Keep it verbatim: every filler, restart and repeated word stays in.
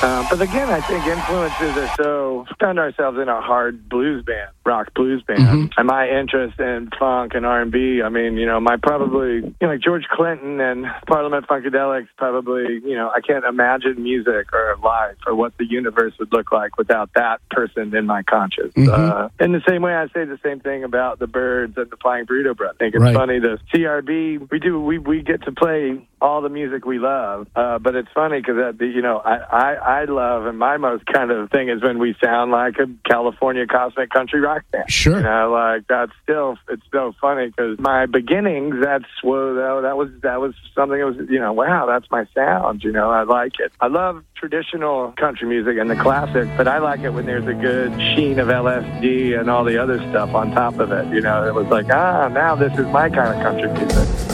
Um, but again, I think influences are so, found ourselves in a hard blues band, rock blues band. Mm-hmm. And my interest in funk and R and B, I mean, you know, my probably, you know, like George Clinton and Parliament Funkadelics probably, you know, I can't imagine music or life or what the universe would look like without that person in my conscience. Mm-hmm. Uh, in the same way, I say the same thing about the Byrds and the Flying Burrito Brothers. I think it's right. funny, the C R B, we do, we, we get to play all the music we love, uh, but it's funny because, uh, you know, I, I, I love, and my most kind of thing is when we sound like a California cosmic country rock band. Sure. You know, like, that's still, it's so funny because my beginnings, that's, well, that, that was, that was something that was, you know, wow, that's my sound, you know, I like it. I love traditional country music and the classic, but I like it when there's a good sheen of L S D and all the other stuff on top of it, you know, it was like, ah, now this is my kind of country music.